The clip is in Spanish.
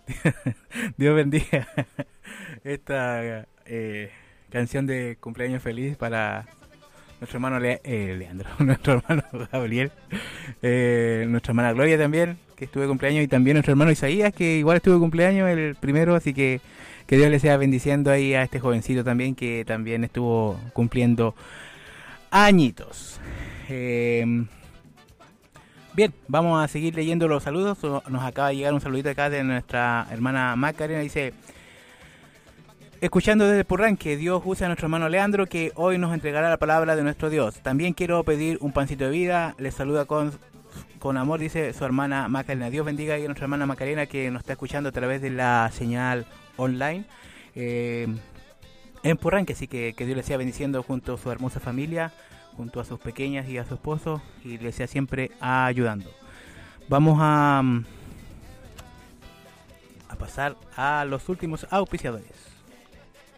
Dios bendiga esta canción de cumpleaños feliz para nuestro hermano Leandro, nuestro hermano Gabriel, nuestra hermana Gloria también, que estuvo de cumpleaños, y también nuestro hermano Isaías, que igual estuvo de cumpleaños el primero, así que Dios le sea bendiciendo ahí a este jovencito también, que también estuvo cumpliendo añitos. Eh, Bien, vamos a seguir leyendo los saludos. Nos acaba de llegar un saludito acá de nuestra hermana Macarena. Dice, escuchando desde Purrán que Dios use a nuestro hermano Leandro, que hoy nos entregará la palabra de nuestro Dios. También quiero pedir un pancito de vida. Les saluda con amor, dice su hermana Macarena. Dios bendiga a nuestra hermana Macarena, que nos está escuchando a través de la señal online. eh, en Purrán, que sí, que Dios le sea bendiciendo junto a su hermosa familia, junto a sus pequeñas y a su esposo, y le sea siempre ayudando. Vamos a pasar a los últimos auspiciadores.